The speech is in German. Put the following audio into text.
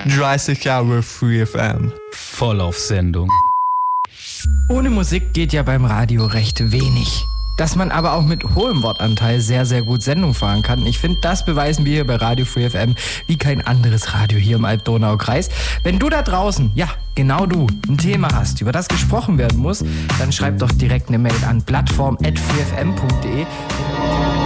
30 Jahre Free FM. Voll auf Sendung. Ohne Musik geht ja beim Radio recht wenig. Dass man aber auch mit hohem Wortanteil sehr, sehr gut Sendung fahren kann. Ich finde, das beweisen wir hier bei Radio Free FM wie kein anderes Radio hier im Alb-Donau-Kreis. Wenn du da draußen, ja, genau du, ein Thema hast, über das gesprochen werden muss, dann schreib doch direkt eine Mail an plattform@freefm.de.